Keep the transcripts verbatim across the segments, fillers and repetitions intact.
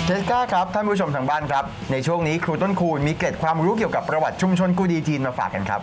เจสก้าครับท่านผู้ชมทางบ้านครับในช่วงนี้ครูต้นคูณมีเกร็ดความรู้เกี่ยวกับประวัติชุมชนกูดีจีนมาฝากกันครับ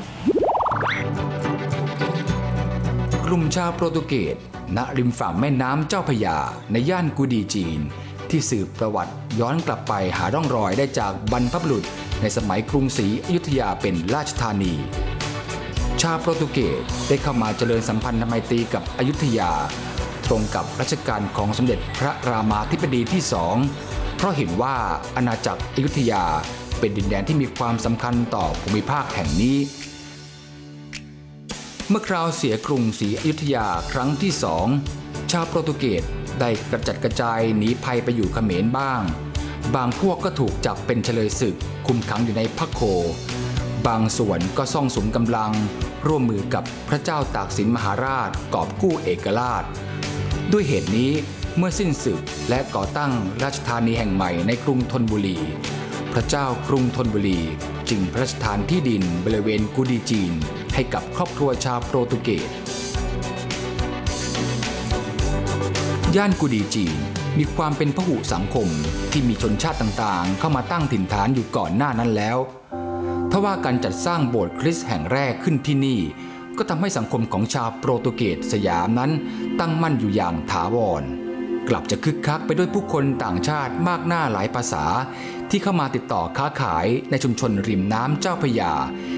กลุ่มชาวโปรตุเกสณริมฝั่งแม่น้ำเจ้าพระยาในย่านกูดีจีนที่สืบประวัติย้อนกลับไปหาร่องรอยได้จากบรรพบุรุษในสมัยกรุงศรีอยุธยาเป็นราชธานีชาวโปรตุเกสได้เข้ามาเจริญสัมพันธไมตรีกับอยุธยาตรงกับรัชกาลของสมเด็จพระรามาธิบดีที่สองเพราะเห็นว่าอาณาจักรอยุธยาเป็นดินแดนที่มีความสำคัญต่อภูมิภาคแห่งนี้เมื่อคราวเสียกรุงศรีอยุธยาครั้งที่สองชาวโปรตุเกสได้กระจัดกระจายหนีภัยไปอยู่เขมรบ้างบางพวกก็ถูกจับเป็นเฉลยศึกคุมขังอยู่ในพระโคบางส่วนก็ซ่องสุมกำลังร่วมมือกับพระเจ้าตากสินมหาราชกอบกู้เอกราชด้วยเหตุนี้เมื่อสิ้นศึกและก่อตั้งราชธานีแห่งใหม่ในกรุงธนบุรีพระเจ้ากรุงธนบุรีจึงพระราชทานที่ดินบริเวณกูดีจีนให้กับครอบครัวชาวโปรตุเกสย่านกูดีจีนมีความเป็นพหุสังคมที่มีชนชาติต่างๆเข้ามาตั้งถิ่นฐานอยู่ก่อนหน้านั้นแล้วทว่าการจัดสร้างโบสถ์คริสต์แห่งแรกขึ้นที่นี่ก็ทำให้สังคมของชาวโปรตุเกสสยามนั้นตั้งมั่นอยู่อย่างถาวรกลับจะคึกคักไปด้วยผู้คนต่างชาติมากหน้าหลายภาษาที่เข้ามาติดต่อค้าขายในชุมชนริมน้ำเจ้าพระยา